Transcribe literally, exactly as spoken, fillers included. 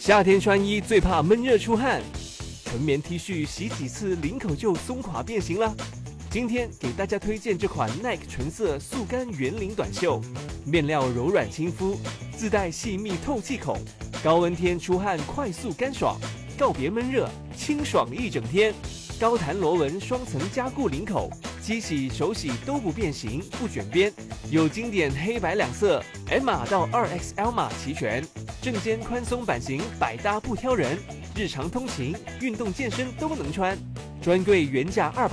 夏天穿衣最怕闷热出汗，纯棉 T 恤洗几次领口就松垮变形了。今天给大家推荐这款 Nike 纯色速干圆领短袖，面料柔软亲肤，自带细密透气孔，高温天出汗快速干爽，告别闷热，清爽一整天。高弹螺纹双层加固领口，机洗手洗都不变形不卷边，有经典黑白两色 M 码到 二 X L 码齐全，正肩宽松版型百搭不挑人，日常通勤、运动健身都能穿，专柜原价二百。